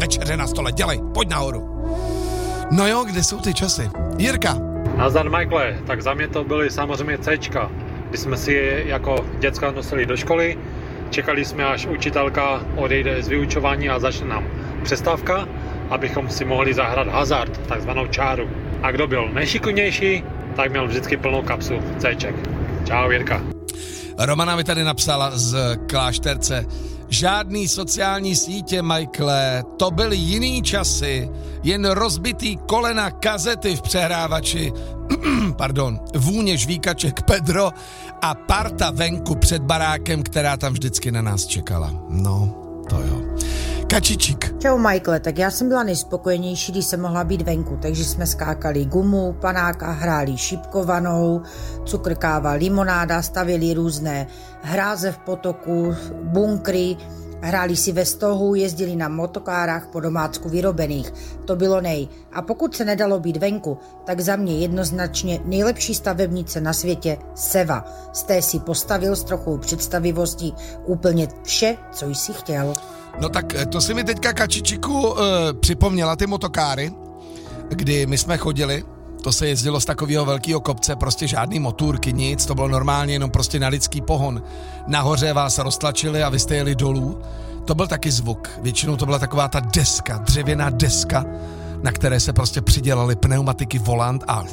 večeře na stole, dělej, pojď nahoru. No jo, kde jsou ty časy? Jirka. Nazdar, Michael, tak za mě to byly samozřejmě Cčka, kdy jsme si je jako děcka nosili do školy, čekali jsme, až učitelka odejde z vyučování a začne nám přestávka, abychom si mohli zahrát hazard, takzvanou čáru. A kdo byl nejšikovnější, tak měl vždycky plnou kapsu Cček. Čau, Jirka. Romana mi tady napsala z Klášterce. Žádný sociální sítě, Michaele, to byly jiný časy, jen rozbitý kolena kazety v přehrávači, pardon, vůně žvíkaček Pedro a parta venku před barákem, která tam vždycky na nás čekala. No, to jo. Kačičík. Čau, Michaele, tak já jsem byla nejspokojenější, když jsem mohla být venku, takže jsme skákali gumu, panáka, hráli šipkovanou, cukrkáva, limonáda, stavěli různé hráze v potoku, bunkry, hráli si ve stohu, jezdili na motokárách po domácku vyrobených. To bylo nej. A pokud se nedalo být venku, tak za mě jednoznačně nejlepší stavebnice na světě Seva. Z té si postavil s trochou představivostí úplně vše, co jsi chtěl. No tak to si mi teďka, Kačičiku, připomněla ty motokáry, kdy my jsme chodili, to se jezdilo z takového velkého kopce, prostě žádný motůrky, nic, to bylo normálně jenom prostě na lidský pohon. Nahoře vás roztlačili a vy jste jeli dolů. To byl taky zvuk, většinou to byla taková ta deska, dřevěná deska, na které se prostě přidělaly pneumatiky, volant a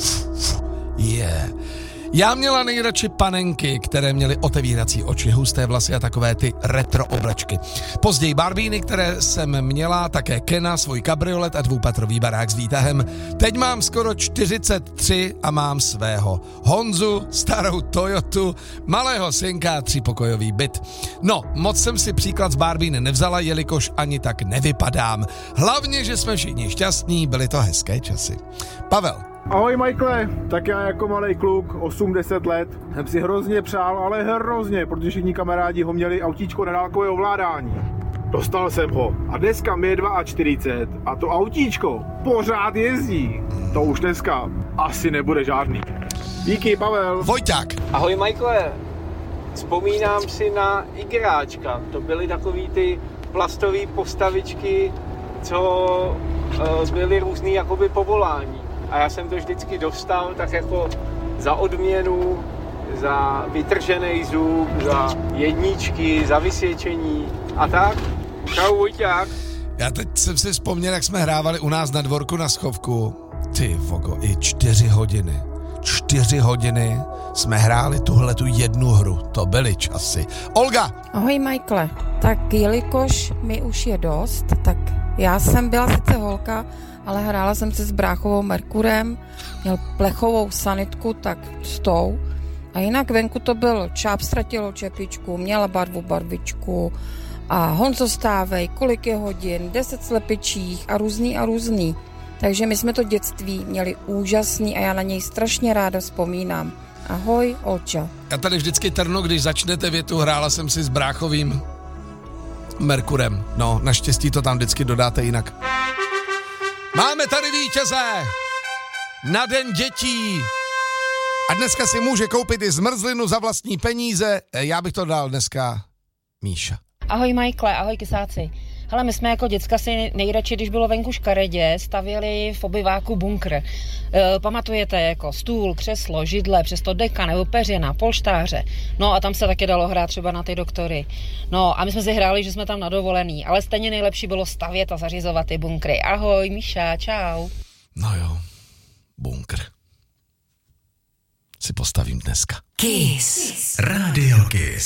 Já měla nejradši panenky, které měly otevírací oči, husté vlasy a takové ty retro oblečky. Později Barbíny, které jsem měla, také Kena, svůj kabriolet a dvoupatrový barák s výtahem. Teď mám skoro 43 a mám svého Honzu, starou Toyotu, malého synka a 3pokojový byt. No, moc jsem si příklad z Barbíny nevzala, jelikož ani tak nevypadám. Hlavně, že jsme všichni šťastní, byly to hezké časy. Pavel. Ahoj, Michaele, tak já jako malej kluk, 8-10 let, jsem si hrozně přál, ale hrozně, protože všichni kamarádi ho měli autíčko na dálkové ovládání. Dostal jsem ho a dneska mi je 42 a to autíčko pořád jezdí. To už dneska asi nebude žádný. Díky, Pavel. Vojťák. Ahoj, Michaele, vzpomínám si na igráčka, to byly takový ty plastové postavičky, co byly různý jakoby povolání. A já jsem to vždycky dostal tak jako za odměnu, za vytržený zub, za jedničky, za vysvědčení a tak. Čau, Vojťák. Já teď jsem si vzpomněl, jak jsme hrávali u nás na dvorku na schovku. Ty vogo, i 4 hodiny. 4 hodiny jsme hráli tuhletu jednu hru. To byly časy. Olga! Ahoj, Michaele. Tak jelikož mi už je dost, tak já jsem byla sice holka, ale hrála jsem se s bráchovou Merkurem, měl plechovou sanitku, tak s tou. A jinak venku to byl Čáp ztratilo čepičku, měla barvičku a Honzo stávej, kolik je hodin, 10 slepičích a různý. Takže my jsme to dětství měli úžasný a já na něj strašně ráda vzpomínám. Ahoj, Olča. Já tady vždycky trnu, když začnete větu, hrála jsem si s bráchovým Merkurem. No, naštěstí to tam vždycky dodáte jinak. Máme tady vítěze na Den dětí. A dneska si může koupit i zmrzlinu za vlastní peníze. Já bych to dal dneska Míša. Ahoj, Michaele, ahoj, kysáci. Hele, my jsme jako děcka si nejradši, když bylo venku škaredě, stavěli v obyváku bunkr. Pamatujete, jako stůl, křeslo, židle, přesto deka nebo peřina, polštáře. No a tam se taky dalo hrát třeba na ty doktory. No a my jsme si hráli, že jsme tam na dovolený, ale stejně nejlepší bylo stavět a zařizovat ty bunkry. Ahoj, Míša, čau. No jo, bunkr. Si postavím dneska. Kiss. Radio Kiss.